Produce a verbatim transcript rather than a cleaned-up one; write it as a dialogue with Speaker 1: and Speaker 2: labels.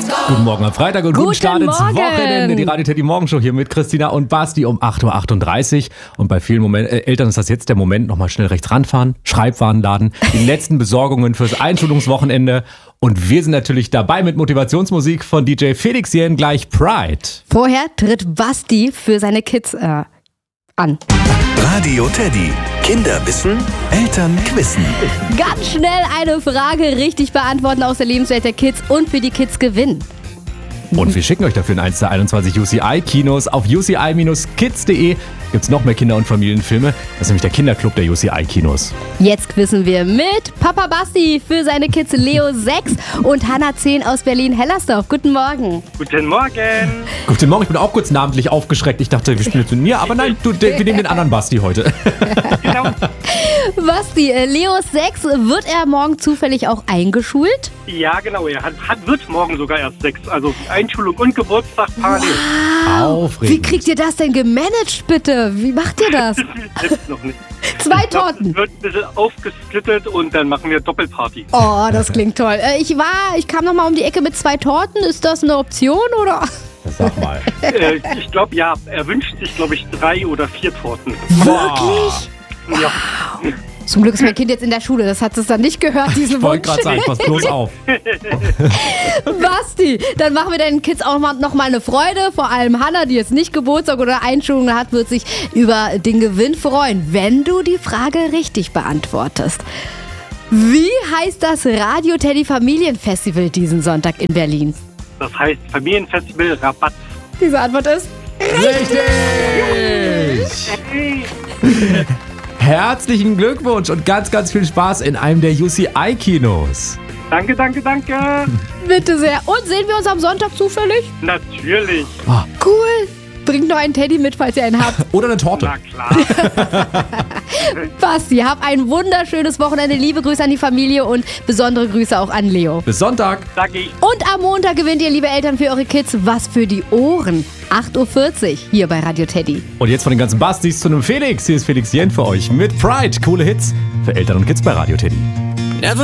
Speaker 1: Guten Morgen am Freitag und guten,
Speaker 2: Guten
Speaker 1: Start ins
Speaker 2: Morgen.
Speaker 1: Wochenende. Die Radio Teddy Morgenshow hier mit Christina und Basti um acht Uhr achtunddreißig. Und bei vielen Moment, äh, Eltern ist das jetzt der Moment, nochmal schnell rechts ranfahren, Schreibwarenladen, die letzten Besorgungen fürs Einschulungswochenende. Und wir sind natürlich dabei mit Motivationsmusik von D J Felix Jen, gleich Pride.
Speaker 2: Vorher tritt Basti für seine Kids äh, an.
Speaker 3: Radio Teddy. Kinder wissen, Eltern quissen.
Speaker 2: Ganz schnell eine Frage richtig beantworten aus der Lebenswelt der Kids und für die Kids gewinnen.
Speaker 1: Und wir schicken euch dafür in eins zu einundzwanzig U C I-Kinos. Auf u c i Bindestrich kids punkt de gibt's noch mehr Kinder- und Familienfilme. Das ist nämlich der Kinderclub der U C I-Kinos.
Speaker 2: Jetzt quissen wir mit Papa Basti für seine Kids Leo sechs und Hannah zehn aus Berlin-Hellersdorf. Guten Morgen.
Speaker 4: Guten Morgen.
Speaker 1: Guten Morgen, ich bin auch kurz namentlich aufgeschreckt. Ich dachte, wir spielen jetzt mit mir, aber nein, du, wir nehmen den anderen Basti heute.
Speaker 4: Genau.
Speaker 2: Basti, äh, Leo sechs, wird er morgen zufällig auch eingeschult?
Speaker 4: Ja, genau. Er hat, hat, wird morgen sogar erst sechs. Also Einschulung und Geburtstag parallel.
Speaker 2: Wie
Speaker 1: Aufregend.
Speaker 2: kriegt ihr das denn gemanagt, bitte? Wie macht ihr das?
Speaker 4: Jetzt noch nicht.
Speaker 2: Zwei
Speaker 4: Ich glaub,
Speaker 2: Torten.
Speaker 4: es wird ein bisschen aufgesplittet und dann machen wir Doppelparty.
Speaker 2: Oh, das klingt toll. Äh, Ich war, ich kam noch mal um die Ecke mit zwei Torten. Ist das eine Option oder?
Speaker 1: Sag mal.
Speaker 4: äh, ich glaube, ja, er wünscht sich, glaube ich, drei oder vier Torten.
Speaker 2: Wirklich?
Speaker 4: Ja.
Speaker 2: Zum Glück ist mein Kind jetzt in der Schule. Das hat es dann nicht gehört, diesen
Speaker 1: Ich wollte
Speaker 2: Wunsch.
Speaker 1: gerade sagen, pass bloß auf.
Speaker 2: Basti, dann machen wir deinen Kids auch mal, noch mal eine Freude. Vor allem Hannah, die jetzt nicht Geburtstag oder Einschulung hat, wird sich über den Gewinn freuen, wenn du die Frage richtig beantwortest. Wie heißt das Radio Teddy Familienfestival diesen Sonntag in Berlin?
Speaker 4: Das heißt Familienfestival Rabatt.
Speaker 2: Diese Antwort ist...
Speaker 1: Richtig!
Speaker 4: Hey.
Speaker 1: Herzlichen Glückwunsch und ganz, ganz viel Spaß in einem der U C I-Kinos.
Speaker 4: Danke, danke, danke.
Speaker 2: Bitte sehr. Und sehen wir uns am Sonntag zufällig?
Speaker 4: Natürlich.
Speaker 2: Cool. Bringt noch einen Teddy mit, falls ihr einen habt.
Speaker 1: Oder eine Torte.
Speaker 4: Na klar.
Speaker 2: Basti, hab ein wunderschönes Wochenende. Liebe Grüße an die Familie und besondere Grüße auch an Leo.
Speaker 1: Bis Sonntag.
Speaker 4: Sag ich.
Speaker 2: Und am Montag gewinnt ihr, liebe Eltern, für eure Kids was für die Ohren. acht Uhr vierzig hier bei Radio Teddy.
Speaker 1: Und jetzt von den ganzen Bastis zu einem Felix. Hier ist Felix Jen für euch mit Pride. Coole Hits für Eltern und Kids bei Radio Teddy.